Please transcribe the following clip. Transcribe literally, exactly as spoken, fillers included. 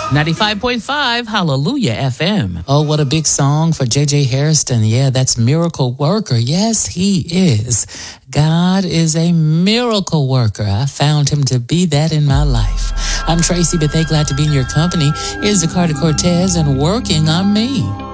ninety-five point five Hallelujah F M. Oh, what a big song for J J Hairston. Yeah, that's Miracle Worker. Yes, he is. God is a miracle worker. I found him to be that in my life. I'm Tracy Bethea, glad to be in your company. Here's the Carter Cortez and Working on Me.